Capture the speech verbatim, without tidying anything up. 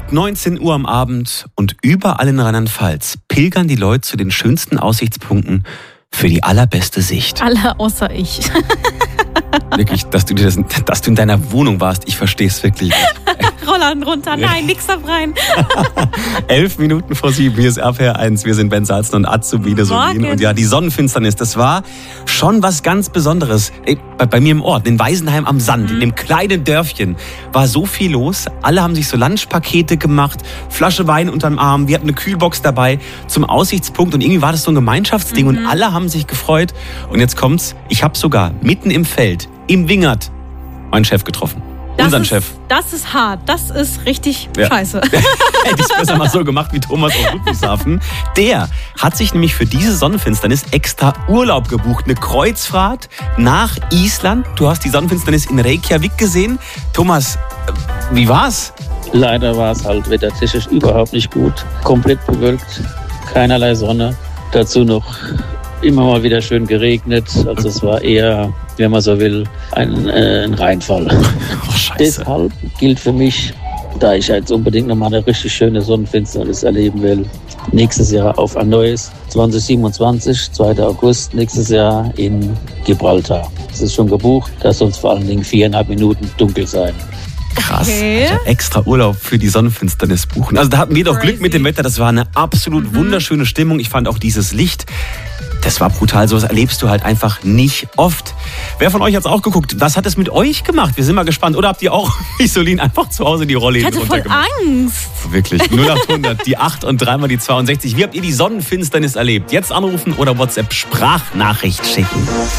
Exakt neunzehn Uhr am Abend und überall in Rheinland-Pfalz pilgern die Leute zu den schönsten Aussichtspunkten für die allerbeste Sicht. Alle außer ich. Wirklich, dass du, dir das, dass du in deiner Wohnung warst, ich verstehe es wirklich nicht. Rollern runter, nein, nix da rein. Elf Minuten vor sieben, hier ist R P R eins, wir sind Ben Salzen und Azubine Solin. Und ja, die Sonnenfinsternis, das war schon was ganz Besonderes. Bei, bei mir im Ort, in Weisenheim am Sand, in dem kleinen Dörfchen, war so viel los. Alle haben sich so Lunchpakete gemacht, Flasche Wein unterm Arm, wir hatten eine Kühlbox dabei zum Aussichtspunkt und irgendwie war das so ein Gemeinschaftsding mhm. und alle haben sich gefreut. Und jetzt kommt's, ich habe sogar mitten im Feld, im Wingert, meinen Chef getroffen. Das Unseren ist, Chef. Das ist hart. Das ist richtig ja. scheiße. Hätte ich besser mal so gemacht wie Thomas aus Ludwigshafen. Der hat sich nämlich für diese Sonnenfinsternis extra Urlaub gebucht. Eine Kreuzfahrt nach Island. Du hast die Sonnenfinsternis in Reykjavik gesehen. Thomas, wie war's? Leider war es halt wettertechnisch überhaupt nicht gut. Komplett bewölkt, keinerlei Sonne. Dazu noch immer mal wieder schön geregnet. Also es war eher, wenn man so will, ein, äh, ein Reinfall. Oh, scheiße. Deshalb gilt für mich, da ich jetzt unbedingt nochmal eine richtig schöne Sonnenfinsternis erleben will, nächstes Jahr auf ein neues zwanzig siebenundzwanzig, zweiter August, nächstes Jahr in Gibraltar. Es ist schon gebucht, da soll es vor allen Dingen viereinhalb Minuten dunkel sein. Krass, Okay. also extra Urlaub für die Sonnenfinsternis buchen. Also da hatten wir doch Crazy. Glück mit dem Wetter, das war eine absolut Mhm. wunderschöne Stimmung. Ich fand auch dieses Licht, das war brutal, sowas erlebst du halt einfach nicht oft. Wer von euch hat's auch geguckt? Was hat es mit euch gemacht? Wir sind mal gespannt. Oder habt ihr auch, wie Solin, einfach zu Hause die Rolle Ich hatte voll runtergemacht? Angst. Wirklich, null acht hundert, die acht und dreimal die zweiundsechzig. Wie habt ihr die Sonnenfinsternis erlebt? Jetzt anrufen oder WhatsApp-Sprachnachricht schicken.